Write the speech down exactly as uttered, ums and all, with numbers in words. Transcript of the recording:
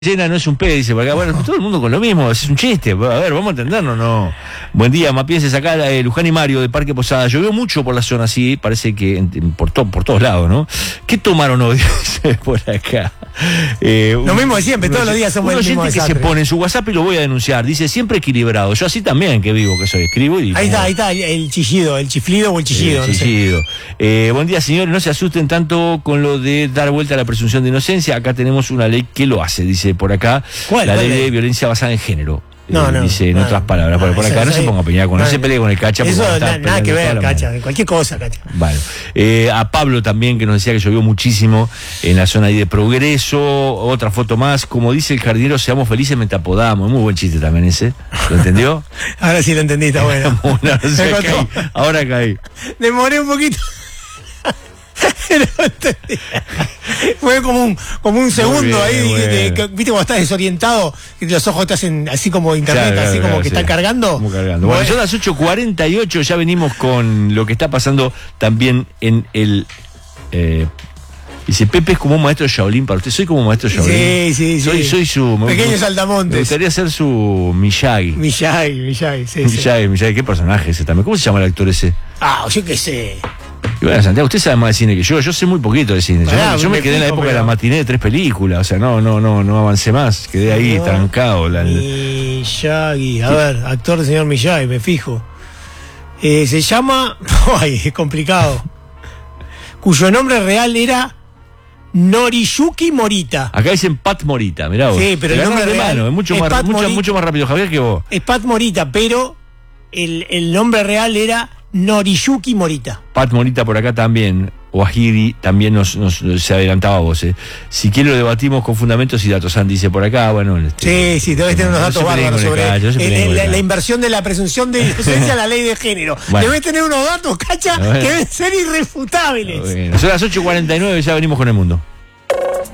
Llena no es un pez, dice por acá. Bueno, todo el mundo con lo mismo, es un chiste. A ver, vamos a entendernos, ¿no? Buen día, Mapienses, acá eh, Luján y Mario de Parque Posada. Llovió mucho por la zona, sí, parece que en, en, por, to, por todos lados, ¿no? ¿Qué tomaron hoy? Por acá. Eh, lo mismo de siempre, todos los días somos el mismo desastre. Que se pone en su WhatsApp y lo voy a denunciar. Dice, siempre equilibrado. Yo así también, que vivo, que soy, escribo y... Ahí está, ahí está, el, el chillido, el chiflido o el chillido. El chillido. No sé. eh, buen día, señores, no se asusten tanto con lo de dar vuelta a la presunción de inocencia. Acá tenemos una ley que lo hace, dice por acá. ¿Cuál, la cuál ley ley? de violencia basada en género. No, eh, no. Dice en no, otras palabras. No, por, por acá eso, no se ponga a pelear con, no, no se pelee con el Cacha. Eso na, nada que ver, Cacha, cualquier cosa, Cacha. Bueno, eh, a Pablo también, que nos decía que llovió muchísimo en la zona ahí de Progreso. Otra foto más. Como dice el jardinero, seamos felices mientras podamos. Muy buen chiste también ese. ¿Lo entendió? Ahora sí lo entendí, está bueno. bueno, no sé, caí. Ahora caí. Demoré un poquito. Fue como un, como un segundo bien, ahí, bueno. de, de, viste cuando estás desorientado, que los ojos te hacen así como internet, claro, así claro, como claro, que sí. están cargando. Como cargando. Bueno, bueno, son las ocho cuarenta y ocho, ya venimos con lo que está pasando también en el... Eh, dice, Pepe es como un maestro Shaolin para usted. Soy como un maestro Shaolin. Sí, sí, soy, sí. Soy su... Pequeño me, Saltamontes. Me gustaría ser su Miyagi. Miyagi, Miyagi, sí, Miyagi, sí. Miyagi, qué personaje ese también. ¿Cómo se llama el actor ese? Ah, yo qué sé. Y bueno, Santiago, usted sabe más de cine que yo. Yo sé muy poquito de cine. Yo, ah, yo me, me quedé en la época pero... de la matiné de tres películas. O sea, no, no, no, no avancé más. Quedé ahí no, trancado. La... Miyagi. A ¿Qué? ver, actor del señor Miyagi, me fijo. Eh, se llama... Ay, es complicado. Cuyo nombre real era Noriyuki Morita. Acá dicen Pat Morita, mirá vos. Sí, pero el nombre de real mano, es mucho, es más, mucho, mucho más rápido, Javier, que vos. Es Pat Morita, pero el, el nombre real era Noriyuki Morita. Pat Morita por acá también. Wahiri también nos, nos, nos se adelantaba a vos. Eh. Si quiere lo debatimos con fundamentos y datos. Andy dice por acá, bueno. Este, sí, sí, debes tener unos datos bárbaros sobre cacho, el, el, la, la inversión de la presunción de inocencia a la ley de género. Bueno. Debes tener unos datos, Cacha, bueno. que deben ser irrefutables. Bueno, son las ocho cuarenta y nueve, ya venimos con el mundo.